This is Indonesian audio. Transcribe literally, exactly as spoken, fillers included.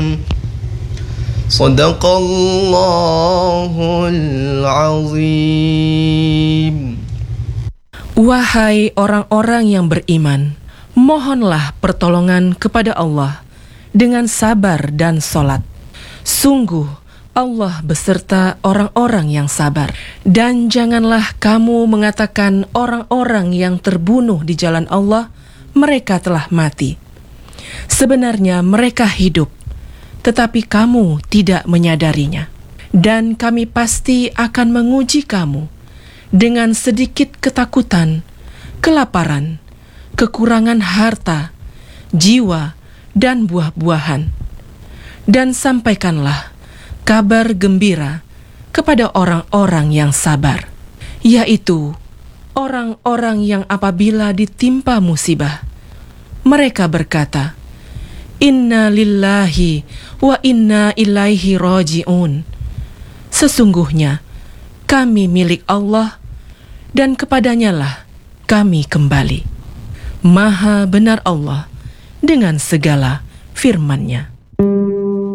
Sadaqallahul azim. Wahai orang-orang yang beriman, mohonlah pertolongan kepada Allah dengan sabar dan salat. Sungguh Allah beserta orang-orang yang sabar. Dan janganlah kamu mengatakan orang-orang yang terbunuh di jalan Allah, mereka telah mati. Sebenarnya mereka hidup, tetapi kamu tidak menyadarinya. Dan kami pasti akan menguji kamu dengan sedikit ketakutan, kelaparan, kekurangan harta, jiwa, dan buah-buahan. Dan sampaikanlah kabar gembira kepada orang-orang yang sabar, yaitu orang-orang yang apabila ditimpa musibah, mereka berkata, Inna lillahi wa inna ilaihi raji'un. Sesungguhnya kami milik Allah dan kepadanyalah kami kembali. Maha benar Allah dengan segala firman-Nya.